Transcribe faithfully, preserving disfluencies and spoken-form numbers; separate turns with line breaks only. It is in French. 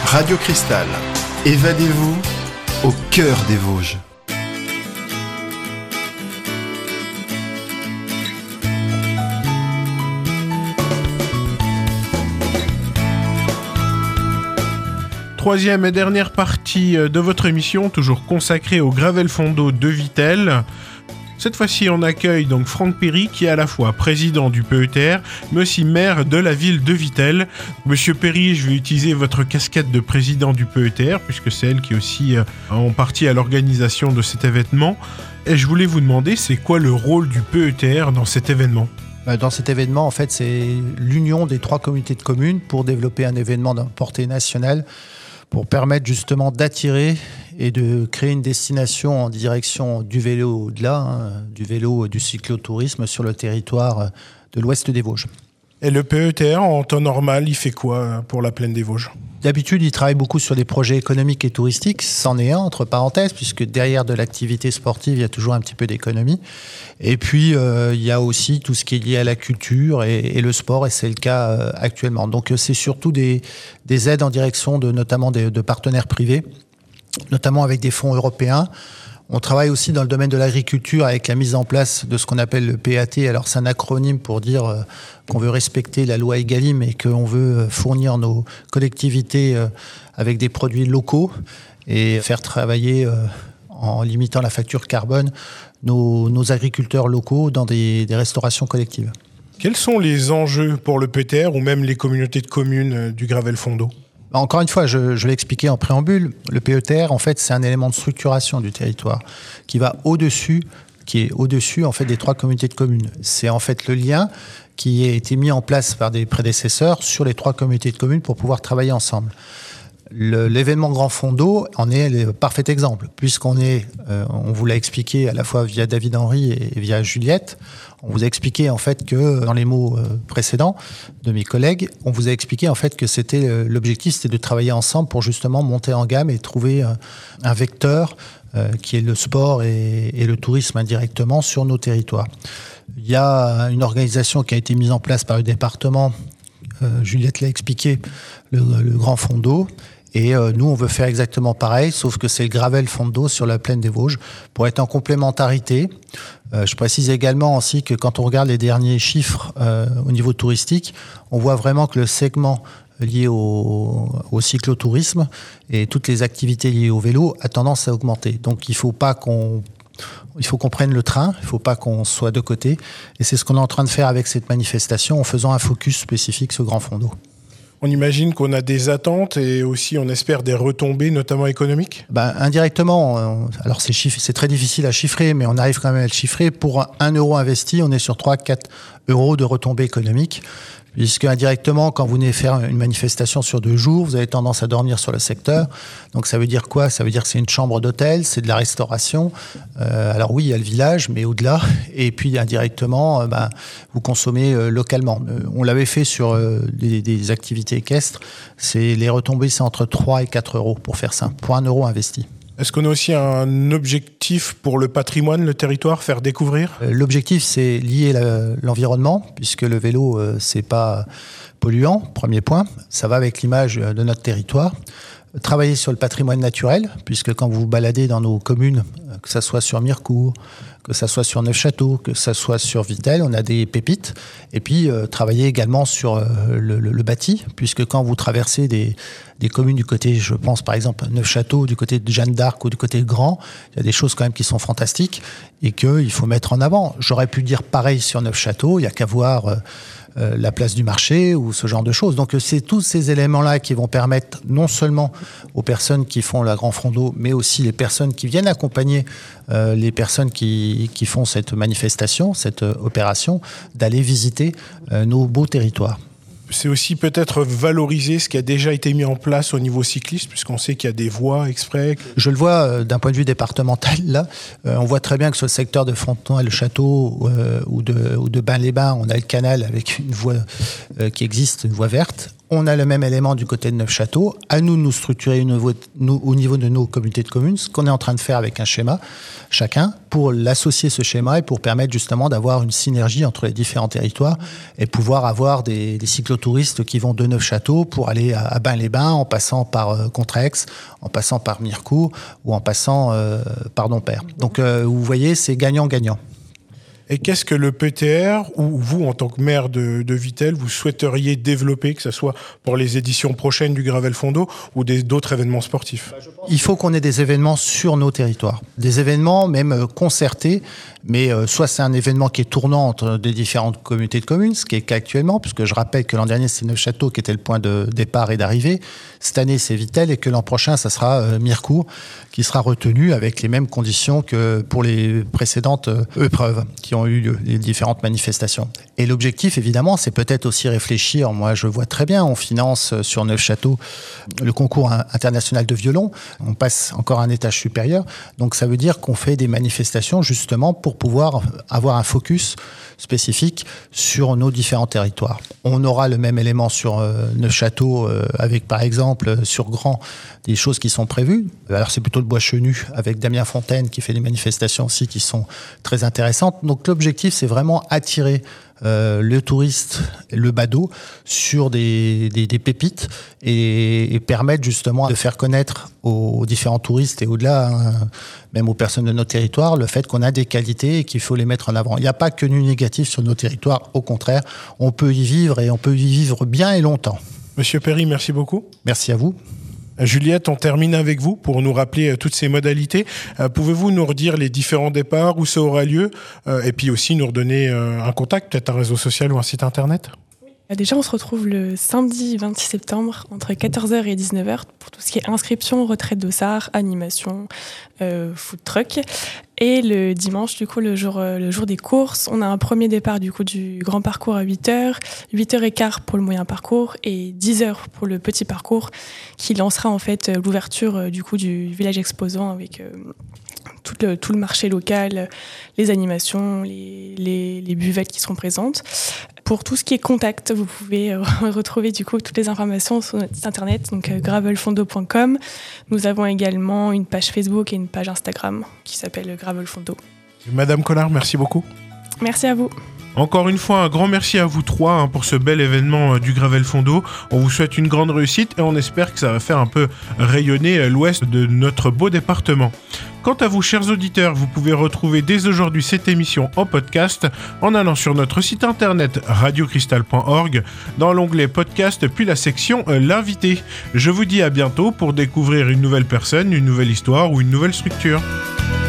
Radio Cristal, évadez-vous au cœur des Vosges.
Troisième et dernière partie de votre émission, toujours consacrée au Gravel-Fondo de Vittel. Cette fois-ci, on accueille donc Franck Perry, qui est à la fois président du P E T R, mais aussi maire de la ville de Vittel. Monsieur Perry, je vais utiliser votre casquette de président du P E T R, puisque c'est elle qui est aussi euh, en partie à l'organisation de cet événement. Et je voulais vous demander, c'est quoi le rôle du P E T R dans cet événement ?
Dans cet événement, en fait, c'est l'union des trois communautés de communes pour développer un événement de portée nationale, pour permettre justement d'attirer et de créer une destination en direction du vélo au-delà, hein, du vélo et du cyclotourisme sur le territoire de l'ouest des Vosges.
Et le P E T R, en temps normal, il fait quoi pour la plaine des Vosges ?
D'habitude, il travaille beaucoup sur des projets économiques et touristiques. C'en est un, entre parenthèses, puisque derrière de l'activité sportive, il y a toujours un petit peu d'économie. Et puis, euh, il y a aussi tout ce qui est lié à la culture et, et le sport, et c'est le cas euh, actuellement. Donc, c'est surtout des, des aides en direction de, notamment des, de partenaires privés, notamment avec des fonds européens. On travaille aussi dans le domaine de l'agriculture avec la mise en place de ce qu'on appelle le P A T. Alors, c'est un acronyme pour dire euh, qu'on veut respecter la loi Egalim et qu'on veut fournir nos collectivités euh, avec des produits locaux et faire travailler, euh, en limitant la facture carbone, nos, nos agriculteurs locaux dans des, des restaurations collectives.
Quels sont les enjeux pour le P E T R ou même les communautés de communes du Gravel-Fondo ?
Encore une fois, je, je l'ai expliqué en préambule, le P E T R, en fait, c'est un élément de structuration du territoire qui va au-dessus, qui est au-dessus, en fait, des trois communautés de communes. C'est en fait le lien qui a été mis en place par des prédécesseurs sur les trois communautés de communes pour pouvoir travailler ensemble. Le, l'événement Grand-Fondo en est le parfait exemple, puisqu'on est, euh, on vous l'a expliqué à la fois via David Henry et via Juliette. On vous a expliqué en fait que, dans les mots euh, précédents de mes collègues, on vous a expliqué en fait que c'était euh, l'objectif, c'était de travailler ensemble pour justement monter en gamme et trouver euh, un vecteur euh, qui est le sport et, et le tourisme indirectement sur nos territoires. Il y a une organisation qui a été mise en place par le département, euh, Juliette l'a expliqué, le, le Grand-Fondo. Et euh, nous, on veut faire exactement pareil, sauf que c'est le Gravel-Fondo sur la plaine des Vosges, pour être en complémentarité. Euh, je précise également aussi que quand on regarde les derniers chiffres euh, au niveau touristique, on voit vraiment que le segment lié au, au cyclotourisme et toutes les activités liées au vélo a tendance à augmenter. Donc il faut pas qu'on... Il faut qu'on prenne le train, il ne faut pas qu'on soit de côté. Et c'est ce qu'on est en train de faire avec cette manifestation en faisant un focus spécifique sur Grand-Fondo.
On imagine qu'on a des attentes et aussi on espère des retombées, notamment économiques ?
Ben, indirectement, on, alors c'est, chiffre, c'est très difficile à chiffrer, mais on arrive quand même à le chiffrer. Pour un euro investi, on est sur trois à quatre euros de retombées économiques. Puisque indirectement, quand vous venez faire une manifestation sur deux jours, vous avez tendance à dormir sur le secteur. Donc ça veut dire quoi ? Ça veut dire que c'est une chambre d'hôtel, c'est de la restauration. Euh, alors oui, il y a le village, mais au-delà. Et puis indirectement, euh, ben, vous consommez euh, localement. Euh, on l'avait fait sur euh, des, des activités équestres. C'est, les retombées, c'est entre trois et quatre euros pour faire ça, pour un euro investi.
Est-ce qu'on a aussi un objectif pour le patrimoine, le territoire, faire découvrir ?
L'objectif, c'est lier la, l'environnement, puisque le vélo, euh, c'est pas polluant, premier point. Ça va avec l'image de notre territoire. Travailler sur le patrimoine naturel, puisque quand vous vous baladez dans nos communes, que ça soit sur Mirecourt, que ça soit sur Neufchâteau, que ça soit sur Vittel, on a des pépites. Et puis, euh, travailler également sur euh, le, le, le bâti, puisque quand vous traversez des, des communes du côté, je pense par exemple à Neufchâteau, du côté de Jeanne d'Arc ou du côté de Grand, il y a des choses quand même qui sont fantastiques et qu'il faut mettre en avant. J'aurais pu dire pareil sur Neufchâteau, il n'y a qu'à voir... Euh, Euh, la place du marché ou ce genre de choses. Donc c'est tous ces éléments-là qui vont permettre non seulement aux personnes qui font la Grand-Fondo, mais aussi les personnes qui viennent accompagner euh, les personnes qui, qui font cette manifestation, cette euh, opération, d'aller visiter euh, nos beaux territoires.
C'est aussi peut-être valoriser ce qui a déjà été mis en place au niveau cycliste, puisqu'on sait qu'il y a des voies exprès.
Je le vois euh, d'un point de vue départemental, là. Euh, on voit très bien que sur le secteur de Fontenoy-le-Château euh, ou de, ou de Bain-les-Bains, on a le canal avec une voie euh, qui existe, une voie verte. On a le même élément du côté de Neufchâteau. À nous de nous structurer au niveau, nous, au niveau de nos communautés de communes, ce qu'on est en train de faire avec un schéma, chacun, pour l'associer ce schéma et pour permettre justement d'avoir une synergie entre les différents territoires et pouvoir avoir des, des cyclotouristes touristes qui vont de Neufchâteau pour aller à, à Bains-les-Bains, en passant par euh, Contrex, en passant par Mirecourt ou en passant euh, par Dompierre. Donc euh, vous voyez, c'est gagnant-gagnant.
Et qu'est-ce que le P T R, ou vous, en tant que maire de, de Vittel, vous souhaiteriez développer, que ce soit pour les éditions prochaines du Gravel Fondo ou des, d'autres événements sportifs ?
Il faut qu'on ait des événements sur nos territoires. Des événements même euh, concertés, mais euh, soit c'est un événement qui est tournant entre des différentes communautés de communes, ce qui est le cas actuellement, puisque je rappelle que l'an dernier, c'est Neufchâteau qui était le point de départ et d'arrivée. Cette année, c'est Vittel, et que l'an prochain, ça sera euh, Mirecourt, qui sera retenu avec les mêmes conditions que pour les précédentes euh, épreuves qui ont eu lieu, les différentes manifestations. Et l'objectif, évidemment, c'est peut-être aussi réfléchir. Moi, je vois très bien, on finance euh, sur Neufchâteau le concours international de violon. On passe encore à un étage supérieur. Donc, ça veut dire qu'on fait des manifestations, justement, pour pouvoir avoir un focus spécifique sur nos différents territoires. On aura le même élément sur euh, Neufchâteau, euh, avec, par exemple, euh, sur Grand, des choses qui sont prévues. Alors, c'est plutôt le Bois Chenu, avec Damien Fontaine, qui fait des manifestations aussi qui sont très intéressantes. Donc, l'objectif, c'est vraiment attirer Euh, le touriste, le badaud, sur des, des, des pépites et, et permettre justement de faire connaître aux, aux différents touristes et au-delà, hein, même aux personnes de notre territoire, le fait qu'on a des qualités et qu'il faut les mettre en avant. Il n'y a pas que du négatif sur nos territoires, au contraire, on peut y vivre et on peut y vivre bien et longtemps.
Monsieur Perry, merci beaucoup.
Merci à vous.
Juliette, on termine avec vous pour nous rappeler euh, toutes ces modalités. Euh, pouvez-vous nous redire les différents départs, où ça aura lieu, euh, et puis aussi nous redonner euh, un contact, peut-être un réseau social ou un site internet ?
Déjà, on se retrouve le samedi vingt-six septembre entre quatorze heures et dix-neuf heures pour tout ce qui est inscription, retraite d'ossard, animation, euh, food truck. Et le dimanche, du coup, le jour, euh, le jour des courses, on a un premier départ du coup du grand parcours à huit heures, huit heures quinze pour le moyen parcours et dix heures pour le petit parcours qui lancera en fait l'ouverture euh, du coup du village exposant avec euh, tout le, tout le marché local, les animations, les, les, les buvettes qui seront présentes. Pour tout ce qui est contact, vous pouvez euh, retrouver du coup toutes les informations sur notre site internet, donc euh, gravel fondo point com. Nous avons également une page Facebook et une page Instagram qui s'appelle Gravel Fondo.
Madame Collard, merci beaucoup.
Merci à vous.
Encore une fois, un grand merci à vous trois hein, pour ce bel événement euh, du Gravel Fondo. On vous souhaite une grande réussite et on espère que ça va faire un peu rayonner euh, l'ouest de notre beau département. Quant à vous, chers auditeurs, vous pouvez retrouver dès aujourd'hui cette émission en podcast en allant sur notre site internet radio cristal point org dans l'onglet podcast puis la section euh, l'invité. Je vous dis à bientôt pour découvrir une nouvelle personne, une nouvelle histoire ou une nouvelle structure.